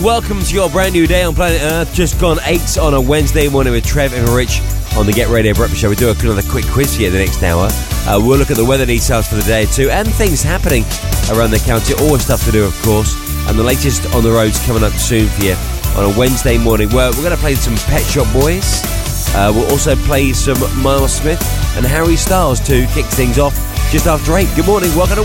Welcome to your brand new day on planet Earth. Just gone 8 on a Wednesday morning with Trev and Rich on the Get Radio Breakfast Show. We'll do another quick quiz here the next hour. We'll look at the weather details for the day too, and things happening around the county. Always stuff to do, of course. And the latest on the roads coming up soon for you on a Wednesday morning. We're going to play some Pet Shop Boys. We'll also play some Miles Smith and Harry Styles to kick things off just after 8. Good morning, welcome to